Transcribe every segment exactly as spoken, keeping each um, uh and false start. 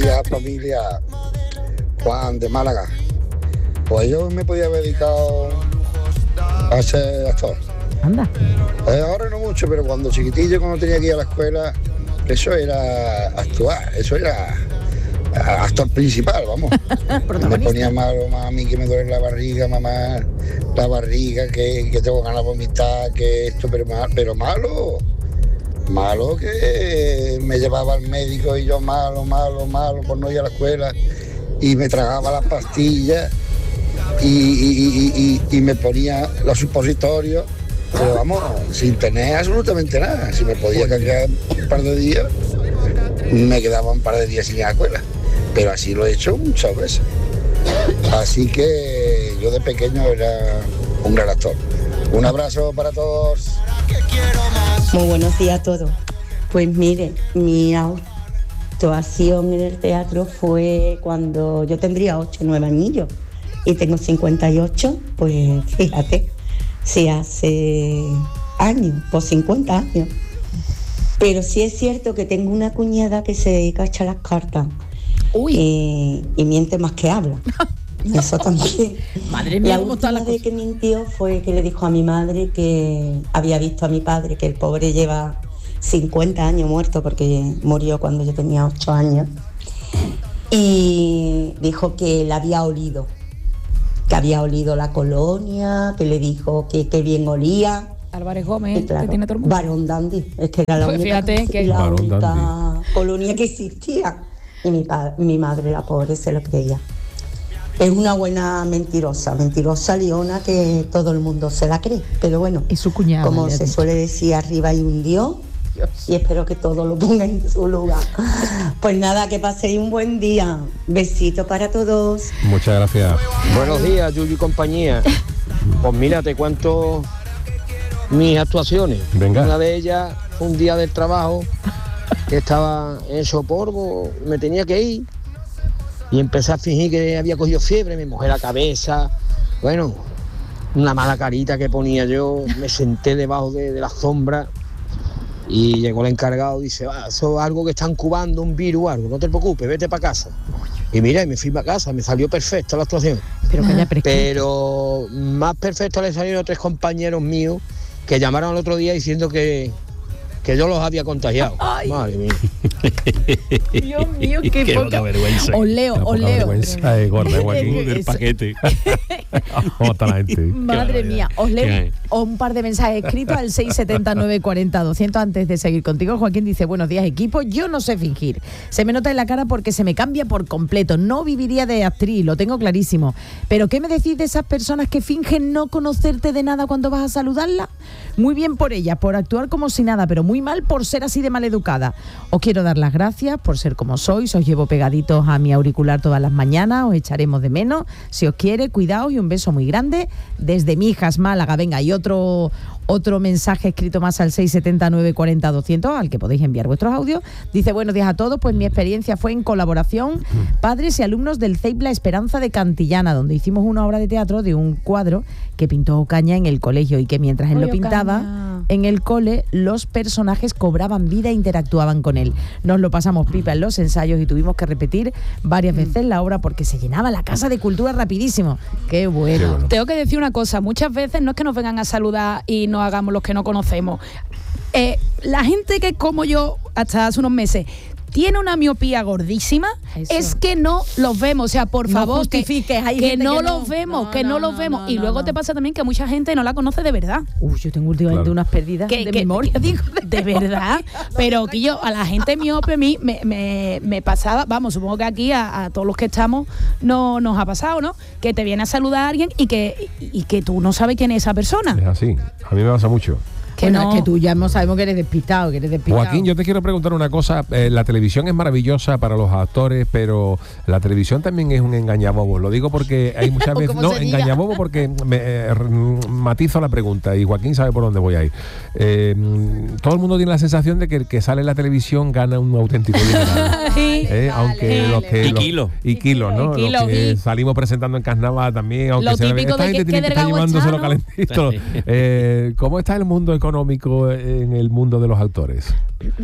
días, familia. Juan, de Málaga. Pues yo me podía haber dedicado a ser actor. Anda. Eh, ahora no mucho, pero cuando chiquitillo, cuando tenía que ir a la escuela, eso era actuar, eso era actor principal, vamos. Me ponía malo, mami, que me duele la barriga, mamá, la barriga, que, que tengo ganas de vomitar, que esto, pero, mal, pero malo. Malo que me llevaba al médico y yo malo, malo, malo por no ir a la escuela y me tragaba las pastillas y, y, y, y, y me ponía los supositorios, pero vamos, sin tener absolutamente nada. Si me podía cargar un par de días, me quedaba un par de días sin ir a la escuela, pero así lo he hecho muchas veces. Así que yo de pequeño era un gran actor. Un abrazo para todos. Muy buenos días a todos. Pues mire, mi actuación en el teatro fue cuando yo tendría ocho o nueve añillos y tengo cincuenta y ocho, pues fíjate, si hace años, pues cincuenta años. Pero sí es cierto que tengo una cuñada que se dedica a echar las cartas. Uy. Y, y miente más que habla. Eso también. Madre mía, la ¿cómo está la última vez cosa? que mintió fue que le dijo a mi madre que había visto a mi padre, que el pobre lleva cincuenta años muerto porque murió cuando yo tenía ocho años. Y dijo que la había olido, que había olido la colonia, que le dijo que, que bien olía. Álvarez Gómez, Y claro, que tiene todo el mundo. Barón Dandy, es que era la Pues única, fíjate que- la Barón única Dandy. colonia que existía. Y mi, pa- mi madre, la pobre, se lo creía. Es una buena mentirosa, mentirosa leona que todo el mundo se la cree. Pero bueno, Es su cuñada. como ya se te- suele decir, arriba hay un Dios. Y espero que todo lo ponga en su lugar. Pues nada, que paséis un buen día. Besito para todos. Muchas gracias. Buenos días, Yuyu y compañía. Pues mira, te cuento mis actuaciones. Venga. Una de ellas fue un día del trabajo que estaba en Soporbo, me tenía que ir y empecé a fingir que había cogido fiebre, me mojé la cabeza, bueno, una mala carita que ponía yo, me senté debajo de, de la sombra y llegó el encargado y dice, ah, eso es algo que están incubando, un virus o algo, no te preocupes, vete para casa. Y mira, y me fui para casa, me salió perfecta la actuación. Pero calla, pero es que- Pero más perfecto le salieron tres compañeros míos que llamaron el otro día diciendo que, que yo los había contagiado. Ay. Madre mía. Dios mío, qué, Qué poca poca vergüenza. Os leo, Qué os poca leo. vergüenza de gorda, Joaquín. Del paquete. ¿Cómo está la gente? Madre mía, os leo ¿Qué? un par de mensajes escritos al seis siete nueve cuatro cero doscientos antes de seguir contigo. Joaquín dice, buenos días equipo, yo no sé fingir. Se me nota en la cara porque se me cambia por completo. No viviría de actriz, lo tengo clarísimo. Pero ¿qué me decís de esas personas que fingen no conocerte de nada cuando vas a saludarla? Muy bien por ellas, por actuar como si nada, pero muy mal por ser así de maleducada. Os quiero dar las gracias por ser como sois, os llevo pegaditos a mi auricular todas las mañanas, os echaremos de menos. Si os quiere, cuidaos y un beso muy grande desde Mijas, Málaga. Venga, y otro, otro mensaje escrito más al seis siete nueve cuatro cero doscientos al que podéis enviar vuestros audios. Dice, buenos días a todos, pues mi experiencia fue en colaboración padres y alumnos del C E I P La Esperanza de Cantillana, donde hicimos una obra de teatro de un cuadro que pintó Ocaña en el colegio y que mientras él Ay, lo pintaba, Ocaña. en el cole los personajes cobraban vida e interactuaban con él. Nos lo pasamos pipa en los ensayos y tuvimos que repetir varias veces la obra porque se llenaba la casa de cultura rapidísimo. Qué bueno. Qué bueno. Tengo que decir una cosa, muchas veces no es que nos vengan a saludar y nos hagamos los que no conocemos. Eh, la gente que como yo hasta hace unos meses tiene una miopía gordísima, Eso. es que no los vemos, o sea, por No favor, que, justifiques, hay que gente no que no. los vemos, No, que no, no, los no, vemos. no, y no, luego no. te pasa también que mucha gente no la conoce de verdad. Uy, yo tengo últimamente Claro. unas pérdidas Que- de que- memoria, digo. De verdad, pero que yo, a la gente miope, a mí me, me, me pasaba, vamos, supongo que aquí a, a todos los que estamos no nos ha pasado, ¿no? Que te viene a saludar a alguien y que, y, y que tú no sabes quién es esa persona. Es así. A mí me pasa mucho. Que Bueno, no. es que tú ya no sabemos que eres despistado, que eres despistado. Joaquín, yo te quiero preguntar una cosa. Eh, la televisión es maravillosa para los actores, pero la televisión también es un engañabobo. Lo digo porque hay muchas O veces... como No, se diga. engañabobo porque me, eh, r- matizo la pregunta y Joaquín sabe por dónde voy a ir. Eh, todo el mundo tiene la sensación de que el que sale en la televisión gana un auténtico dineral. Sí. Eh, aunque los que... Y los- kilos. Y kilos, ¿no? Y Los kilos, que y- salimos presentando en Carnaval también, aunque Lo se ve, típico esta de gente que- tiene que que estar delgado llevándoselo está, ¿no? calentito. Eh, ¿Cómo está el mundo económico económico en el mundo de los actores?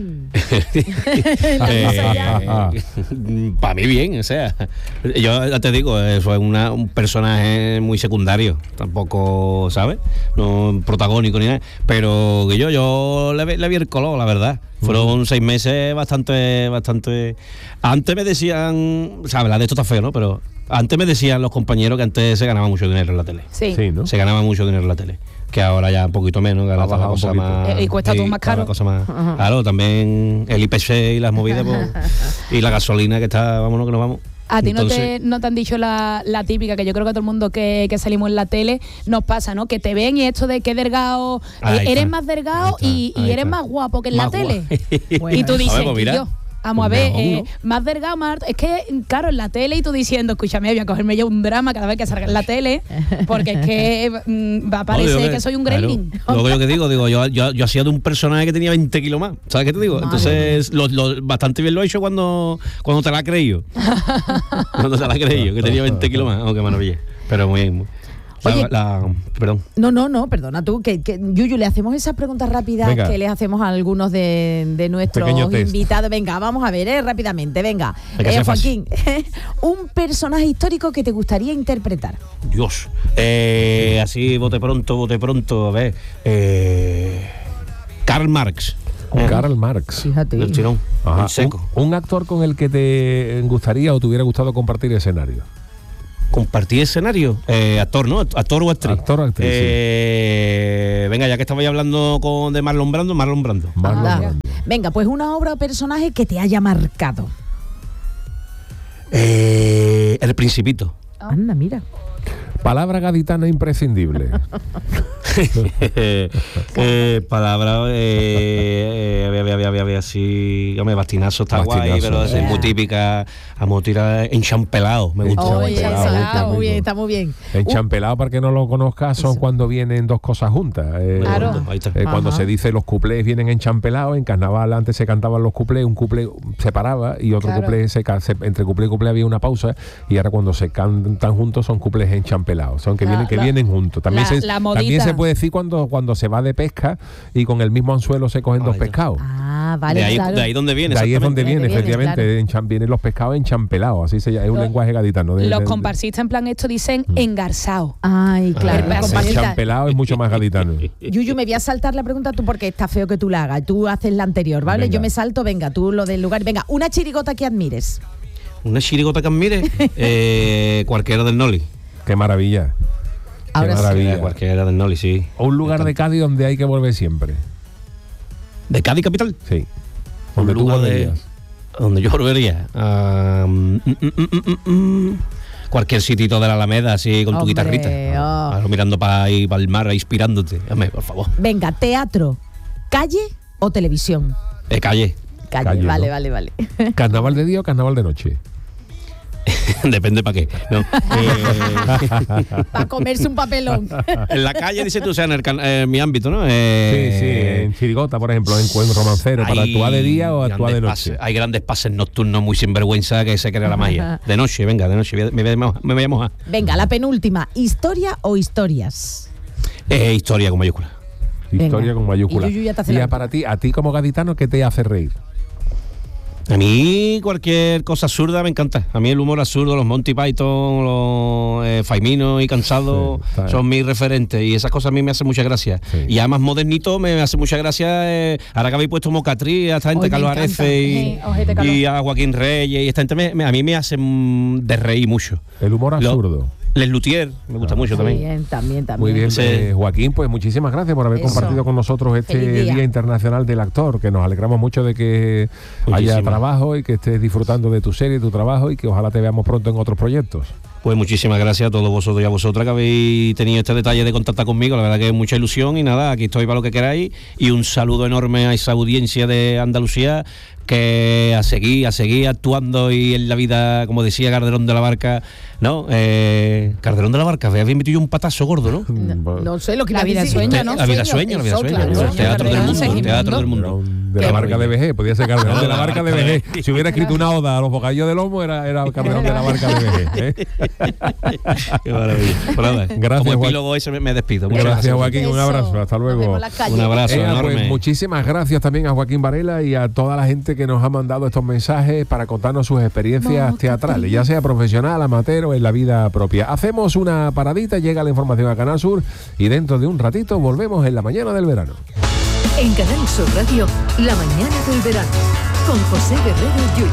eh, para mí bien, o sea, yo ya te digo, eso es una, un personaje muy secundario, tampoco, ¿sabes? No protagónico ni nada, pero que yo, yo le, le vi el color, la verdad. Fueron uh-huh. seis meses bastante, bastante. Antes me decían, ¿sabes? La de esto está feo, ¿no? Pero antes me decían los compañeros que antes se ganaba mucho dinero en la tele. Sí, sí, ¿no? Se ganaba mucho dinero en la tele. Que ahora ya un poquito menos, que ahora está la cosa más. Eh, y cuesta todo más caro. Cosa más, uh-huh. Claro, también el I P C y las movidas, pues, y la gasolina que está, vámonos que nos vamos. A ti Entonces, no, te, no te han dicho la, la típica, que yo creo que a todo el mundo que, que salimos en la tele nos pasa, ¿no? Que te ven y esto de que delgado, eh, eres más delgado está, y, y eres está. más guapo que en más la tele. Bueno, y tú dices, a ver, pues mira, yo, vamos a ver, eh, más delgado, más... Es que, claro, en la tele y tú diciendo, escúchame, voy a cogerme yo un drama cada vez que salga en la tele, porque es que mm, va a parecer no, que, que soy un gremlin. Claro. Luego yo que digo, digo yo, yo, yo hacía de un personaje que tenía veinte kilos más. ¿Sabes qué te digo? Madre. Entonces, lo, lo, bastante bien lo he hecho cuando, cuando te la has creído. Cuando te la has creído, que tenía veinte kilos más. Oh, qué maravilla. Pero muy bien. La, Oye, la, perdón. No, no, no, perdona tú, que, que Yuyu, le hacemos esas preguntas rápidas venga. que les hacemos a algunos de, de nuestros invitados. Venga, vamos a ver, eh, rápidamente, venga. Eh, Joaquín, un personaje histórico que te gustaría interpretar. Dios, eh, así, bote pronto, bote pronto, a ver. Eh, Karl Marx. Eh, Karl Marx. Fíjate. Del tirón, en seco. Un, un actor con el que te gustaría o te hubiera gustado compartir escenario. Compartir escenario, eh, actor, ¿no? Actor o actriz. Actor o actriz. Eh, sí. Venga, ya que estabais hablando con de Marlon Brando, Marlon Brando. Marlon ah, Brando. Venga, pues una obra o personaje que te haya marcado. Eh, El Principito. Anda, mira. Palabra gaditana imprescindible. eh, palabra eh, eh, había, había, había, había así, hombre, bastinazo está bastinazo, guay, pero yeah. es muy típica. Vamos a tirar enchampelado, me gusta. Oh, enchampelado, muy bien, está muy bien. Enchampelado, uh, para que no lo conozcas, son eso. Cuando vienen dos cosas juntas. Eh, claro. eh, cuando se dice los cuplés vienen enchampelados, en carnaval antes se cantaban los cuplés, un cuplé se paraba y otro claro. cuplé, se, se, entre cuplé y cuplé había una pausa, y ahora cuando se cantan juntos son cuplés enchampelados, son que la, vienen que la, vienen juntos. También, la, se, la también se puede decir cuando, cuando se va de pesca y con el mismo anzuelo se cogen Ay, dos pescados. Ah, vale, de ahí, claro. de ahí donde viene. De ahí es donde viene, viene efectivamente. Claro. Enchan, vienen los pescados enchampelados, así se llama, es un los, lenguaje gaditano. De, los de, comparsistas en plan esto dicen mm. engarzado. Ay, claro. Ah, enchampelado es mucho más gaditano. Yuyu, me voy a saltar la pregunta tú porque está feo que tú la hagas. Tú haces la anterior, ¿vale? Venga. Yo me salto, venga, tú lo del lugar. Venga, una chirigota que admires. Una chirigota que admire, eh, cualquiera del Noli. Qué maravilla. Ahora Qué maravilla. Sí, cualquiera del Noli, sí. O un lugar de Cádiz donde hay que volver siempre. ¿De Cádiz capital? Sí. Donde tú volverías. Donde yo volvería. Um, mm, mm, mm, mm, cualquier sitito de la Alameda, así con Hombre, tu guitarrita. Oh. Claro, mirando para ahí, para el mar, inspirándote. Dame, por favor. Venga, teatro, calle o televisión. Eh, calle. Calle, calle vale, ¿no? vale, vale. ¿Carnaval de día o carnaval de noche? Depende para qué. No. Eh, para comerse un papelón. En la calle, dice tú, o sea, en, el, en mi ámbito, ¿no? Eh, sí, sí, en chirigota, por ejemplo, en Cuen Romancero, para actuar de día o actuar de noche. Pases, hay grandes pases nocturnos muy sinvergüenza que se crea la magia. De noche, venga, de noche, me, me, me voy a mojar. Venga, la penúltima, ¿historia o historias? Eh, historia con mayúscula. Historia venga. Con mayúscula. Y, Yuyu ya te hace y la... para ti, a ti como gaditano, ¿qué te hace reír? A mí cualquier cosa absurda me encanta. A mí el humor absurdo, los Monty Python, los eh, Faimino y Cansado sí, son mis referentes y esas cosas a mí me hacen mucha gracia. Sí. Y además modernito me hace mucha gracia, eh, ahora que habéis puesto Mocatriz, a esta gente, Carlos Arefe y, sí, y a Joaquín Reyes y esta gente me, me, a mí me hacen de reír mucho. El humor absurdo. Lo, Les Luthier, me gusta ah, mucho también. Bien, también, también. Muy bien, sí. eh, Joaquín, pues muchísimas gracias por haber Eso. compartido con nosotros este día. día Internacional del Actor, que nos alegramos mucho de que Muchísimo. haya trabajo y que estés disfrutando de tu serie, tu trabajo y que ojalá te veamos pronto en otros proyectos. Pues muchísimas gracias a todos vosotros y a vosotras que habéis tenido este detalle de contactar conmigo, la verdad que es mucha ilusión y nada, aquí estoy para lo que queráis y un saludo enorme a esa audiencia de Andalucía que a seguir, a seguir actuando y en la vida, como decía Calderón de la Barca, ¿no? Eh, Calderón de la Barca, había metido yo un patazo gordo, ¿no? No, no sé lo que La vida sueña, ¿no? La vida sueña, la vida sueña. El teatro del mundo, el teatro del mundo. De la Barca de B G, podía ser Calderón de la Barca de B G. Si hubiera escrito una oda a los bocadillos de lomo, era, era Calderón de la Barca de B G. ¿eh? Qué maravilla. Bueno, gracias, como epílogo ese me, me despido. Muchas gracias, gracias, Joaquín. Un abrazo. Hasta luego. Un abrazo eh, enorme. Pues, muchísimas gracias también a Joaquín Varela y a toda la gente que nos ha mandado estos mensajes para contarnos sus experiencias no, teatrales, ya sea profesional, amateur o en la vida propia. Hacemos una paradita, llega la información a Canal Sur y dentro de un ratito volvemos en la mañana del verano. En Canal Sur Radio, la mañana del verano, con José Guerrero Yuyo.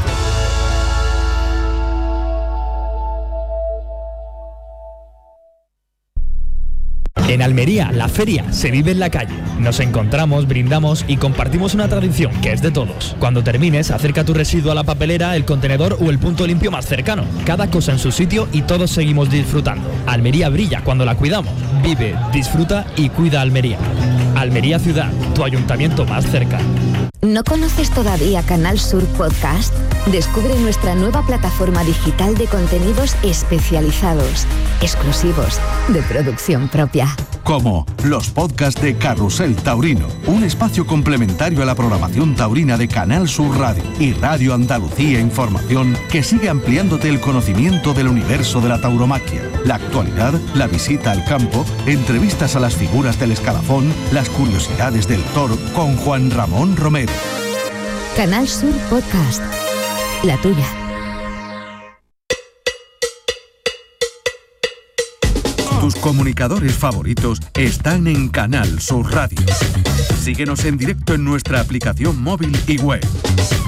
En Almería, la feria se vive en la calle. Nos encontramos, brindamos y compartimos una tradición que es de todos. Cuando termines, acerca tu residuo a la papelera, el contenedor o el punto limpio más cercano. Cada cosa en su sitio y todos seguimos disfrutando. Almería brilla cuando la cuidamos. Vive, disfruta y cuida Almería. Almería Ciudad, tu ayuntamiento más cerca. ¿No conoces todavía Canal Sur Podcast? Descubre nuestra nueva plataforma digital de contenidos especializados, exclusivos, de producción propia. Como los podcasts de Carrusel Taurino, un espacio complementario a la programación taurina de Canal Sur Radio y Radio Andalucía Información, que sigue ampliándote el conocimiento del universo de la tauromaquia, la actualidad, la visita al campo, entrevistas a las figuras del escalafón, las curiosidades del toro con Juan Ramón Romero. Canal Sur Podcast, la tuya. Tus comunicadores favoritos están en Canal Sur Radio. Síguenos en directo en nuestra aplicación móvil y web.